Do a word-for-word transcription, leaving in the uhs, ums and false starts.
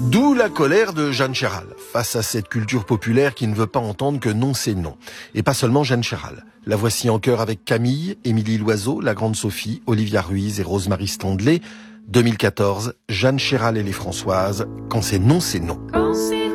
D'où la colère de Jeanne Chéral, face à cette culture populaire qui ne veut pas entendre que non c'est non. Et pas seulement Jeanne Chéral. La voici en chœur avec Camille, Émilie Loiseau, la grande Sophie, Olivia Ruiz et Rosemarie Standley. deux mille quatorze, Jeanne Chéral et les Françoises, quand c'est non c'est non.